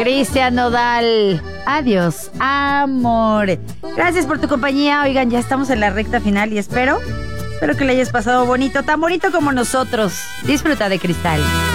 Cristian Nodal. Adiós, amor. Gracias por tu compañía. Oigan, ya estamos en la recta final y espero que le hayas pasado bonito, tan bonito como nosotros. Disfruta de Cristal.